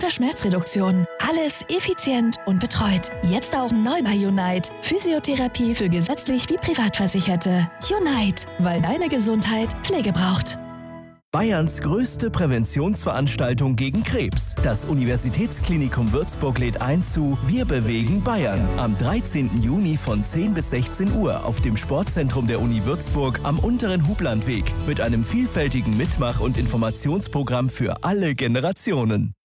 oder Schmerzreduktion. Alles effizient und betreut. Jetzt auch neu bei Unite. Physiotherapie für gesetzlich wie Privatversicherte. Unite, weil deine Gesundheit Pflege braucht. Bayerns größte Präventionsveranstaltung gegen Krebs. Das Universitätsklinikum Würzburg lädt ein zu Wir bewegen Bayern am 13. Juni von 10 bis 16 Uhr auf dem Sportzentrum der Uni Würzburg am unteren Hublandweg mit einem vielfältigen Mitmach- und Informationsprogramm für alle Generationen.